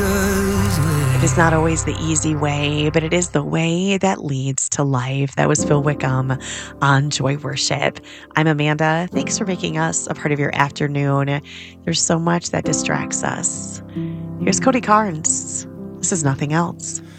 It is not always the easy way, but it is the way that leads to life. That was Phil Wickham on Joy Worship. I'm Amanda. Thanks for making us a part of your afternoon. There's so much that distracts us. Here's Cody Carnes. This is Nothing Else.